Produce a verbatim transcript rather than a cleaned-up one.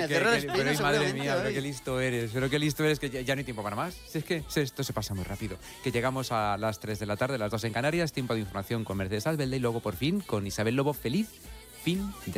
que, cerrar que, Espino, pero, ay, madre seguramente, mía, pero ay. qué listo eres, pero qué listo eres, que ya, ya no hay tiempo para más. Si es que si esto se pasa muy rápido. Que llegamos a las tres de la tarde, las dos en Canarias, tiempo de información con Mercedes Albelda y luego por fin con Isabel Lobo. Feliz fin de